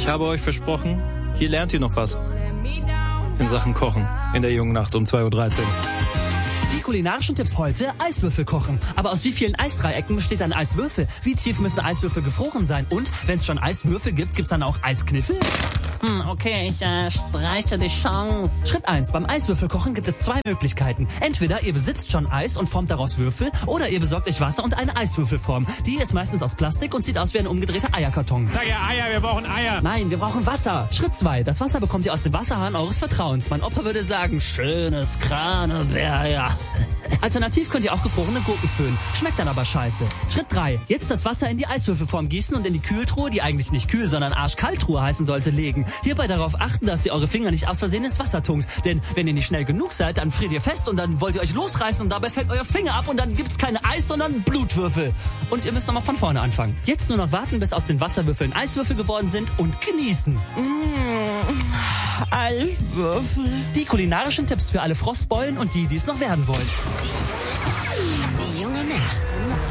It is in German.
Ich habe euch versprochen, hier lernt ihr noch was. In Sachen Kochen. In der jungen Nacht um 2:13 Uhr. Die kulinarischen Tipps heute: Eiswürfel kochen. Aber aus wie vielen Eisdreiecken besteht ein Eiswürfel? Wie tief müssen Eiswürfel gefroren sein? Und wenn es schon Eiswürfel gibt, gibt's dann auch Eiskniffel? Okay, ich streiche die Chance. Schritt 1. Beim Eiswürfelkochen gibt es 2 Möglichkeiten. Entweder ihr besitzt schon Eis und formt daraus Würfel, oder ihr besorgt euch Wasser und eine Eiswürfelform. Die ist meistens aus Plastik und sieht aus wie ein umgedrehter Eierkarton. Sag ja Eier, wir brauchen Eier. Nein, wir brauchen Wasser. Schritt 2. Das Wasser bekommt ihr aus dem Wasserhahn eures Vertrauens. Mein Opa würde sagen, schönes Kranenberger. Alternativ könnt ihr auch gefrorene Gurken füllen. Schmeckt dann aber scheiße. Schritt 3. Jetzt das Wasser in die Eiswürfelform gießen und in die Kühltruhe, die eigentlich nicht kühl, sondern Arschkalttruhe heißen sollte, legen. Hierbei darauf achten, dass ihr eure Finger nicht aus Versehen ins Wasser tunkt. Denn wenn ihr nicht schnell genug seid, dann friert ihr fest und dann wollt ihr euch losreißen und dabei fällt euer Finger ab und dann gibt's keine Eis, sondern Blutwürfel. Und ihr müsst nochmal von vorne anfangen. Jetzt nur noch warten, bis aus den Wasserwürfeln Eiswürfel geworden sind und genießen. Eiswürfel. Die kulinarischen Tipps für alle Frostbeulen und die es noch werden wollen. Die junge Nacht.